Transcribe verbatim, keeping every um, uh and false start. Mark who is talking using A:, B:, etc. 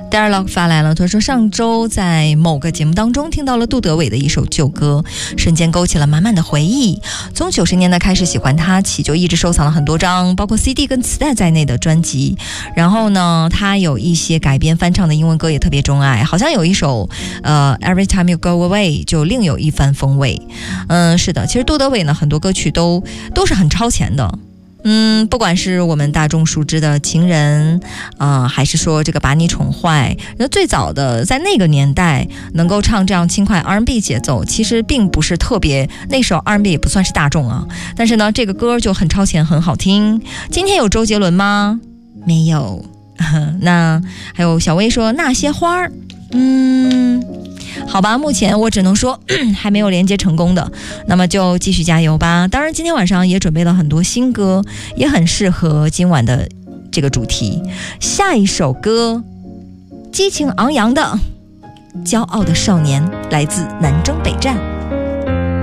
A: Darlock 发来了，他说上周在某个节目当中听到了杜德伟的一首旧歌，瞬间勾起了满满的回忆。从九十年代开始喜欢他起，就一直收藏了很多张包括 C D 跟磁带在内的专辑。然后呢，他有一些改编翻唱的英文歌也特别钟爱，好像有一首呃 Every Time You Go Away 就另有一番风味。嗯，是的，其实杜德伟呢很多歌曲都都是很超前的。嗯，不管是我们大众熟知的情人啊、呃，还是说这个把你宠坏，那最早的在那个年代能够唱这样轻快 R and B 节奏，其实并不是特别，那时候 R and B 也不算是大众啊。但是呢，这个歌就很超前，很好听。今天有周杰伦吗？没有。那还有小薇说那些花儿，嗯。好吧，目前我只能说还没有连接成功的，那么就继续加油吧。当然今天晚上也准备了很多新歌，也很适合今晚的这个主题。下一首歌激情昂扬的骄傲的少年，来自南征北战。